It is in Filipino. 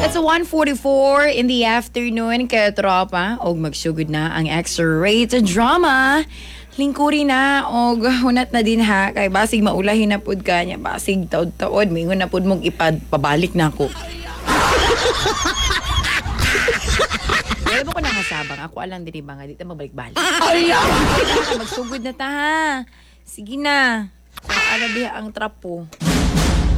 It's 1:44 in the afternoon, kaya tropa, og magsugod na ang X-rated drama. Lingkuri na, og hunat na din ha, kay basig maulahin na pud ka niya, basig taod-taod, mingon na pud mong pabalik na ako. Pero mo ko nakasabang, ako alang din ba nga, dito mabalik-balik. Magsugod na ta ha. Sige na. Sa arabiya ang trapo.